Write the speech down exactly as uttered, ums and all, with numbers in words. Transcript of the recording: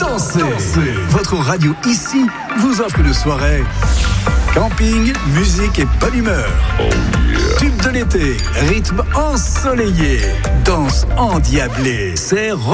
danser. danser. Votre radio ici vous offre une soirée camping, musique et bonne humeur. Oh yeah. Tube de l'été, rythme ensoleillé, danse endiablée. C'est